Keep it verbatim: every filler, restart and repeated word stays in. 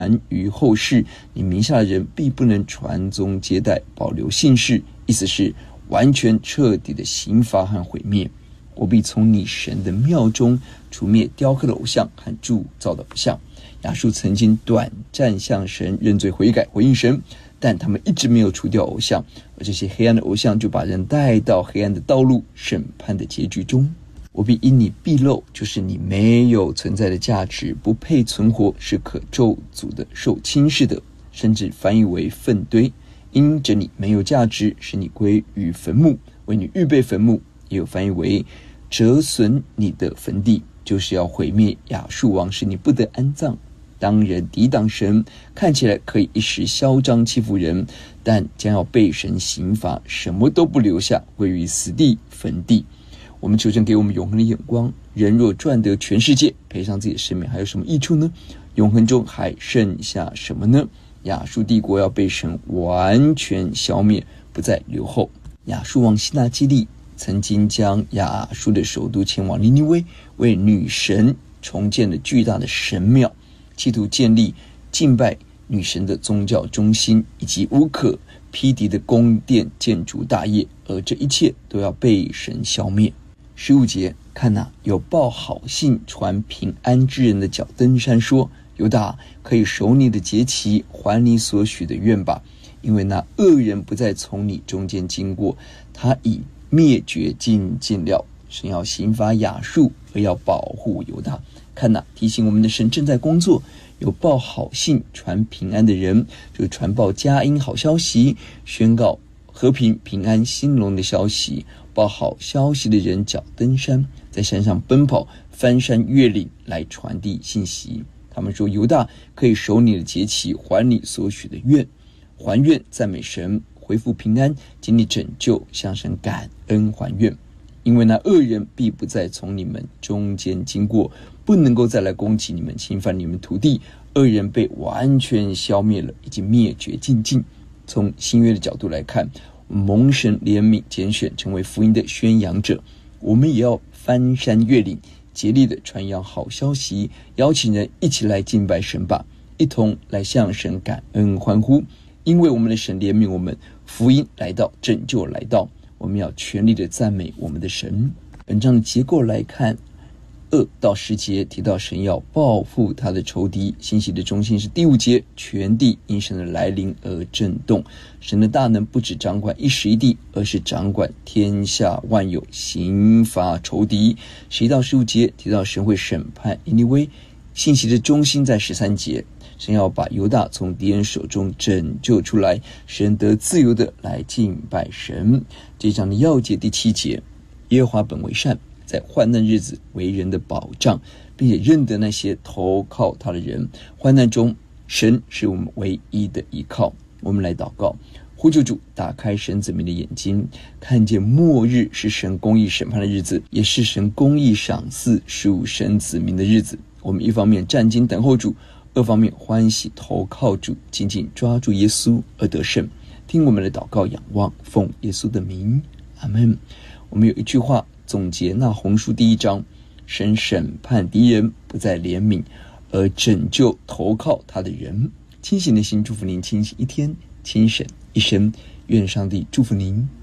传于后世，你名下的人必不能传宗接代，保留姓氏。意思是完全彻底的刑罚和毁灭。我必从你神的庙中除灭雕刻的偶像和铸造的偶像。亚述曾经短暂向神认罪悔改，回应神，但他们一直没有除掉偶像，而这些黑暗的偶像就把人带到黑暗的道路，审判的结局中。我必因你鄙陋，就是你没有存在的价值，不配存活，是可咒诅的，受轻视的，甚至翻译为粪堆。因着你没有价值，使你归于坟墓，为你预备坟墓，也有翻译为折损你的坟地，就是要毁灭亚述王，使你不得安葬。当人抵挡神，看起来可以一时嚣张欺负人，但将要被神刑罚，什么都不留下，归于死地坟地。我们求神给我们永恒的眼光，人若赚得全世界，赔上自己的生命，还有什么益处呢？永恒中还剩下什么呢？亚述帝国要被神完全消灭，不再留后。亚述王西拿基立曾经将亚述的首都迁往尼尼微，为女神重建了巨大的神庙，企图建立敬拜女神的宗教中心，以及无可匹敌的宫殿建筑大业，而这一切都要被神消灭。十五节，看哪，有报好信传平安之人的脚登山说，犹大可以守你的节期，还你所许的愿吧，因为那恶人不再从你中间经过，他已灭绝尽尽了。神要刑罚亚述，而要保护犹大。看哪，提醒我们的神正在工作，有报好信传平安的人，就传报佳音好消息，宣告和平平安兴隆的消息。报好消息的人脚登山，在山上奔跑，翻山越岭来传递信息。他们说，犹大可以守你的节期，还你所许的愿。还愿赞美神，恢复平安，经历拯救，向神感恩还愿。因为那恶人必不再从你们中间经过，不能够再来攻击你们，侵犯你们土地。恶人被完全消灭了，已经灭绝尽尽。从新约的角度来看，蒙神怜悯拣选，成为福音的宣扬者，我们也要翻山越岭，竭力的传扬好消息，邀请人一起来敬拜神吧，一同来向神感恩欢呼。因为我们的神怜悯我们，福音来到，拯救来到，我们要全力的赞美我们的神。本章的结构来看，二到十节提到神要报复他的仇敌，信息的中心是第五节，全地因神的来临而震动。神的大能不只掌管一时一地，而是掌管天下万有，刑罚仇敌。十一到十五节提到神会审判尼尼微，信息的中心在十三节，神要把犹大从敌人手中拯救出来，神得自由的来敬拜神。这章的要节第七节，耶和华本为善，在患难日子为人的保障，并且认得那些投靠他的人。患难中，神是我们唯一的依靠。我们来祷告，呼求主打开神子民的眼睛，看见末日是神公义审判的日子，也是神公义赏赐属神子民的日子。我们一方面战兢等候主，二方面欢喜投靠主，紧紧抓住耶稣而得胜。听我们的祷告仰望，奉耶稣的名，阿们。我们有一句话总结那红书第一章，神审判敌人，不再怜悯，而拯救投靠他的人。清醒的心祝福您清醒一天，清醒一生。愿上帝祝福您。